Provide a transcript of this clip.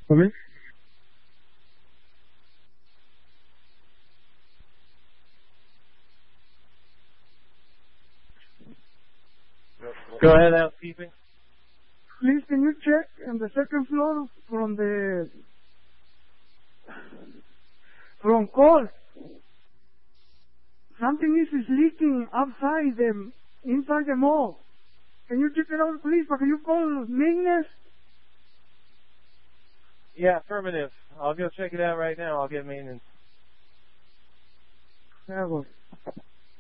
Come in. Go ahead, housekeeping. Please, can you check on the second floor from cold? Something is leaking outside inside the mall. Can you check it out, please? Or can you call maintenance? Yeah, affirmative. I'll go check it out right now. I'll get maintenance. There goes.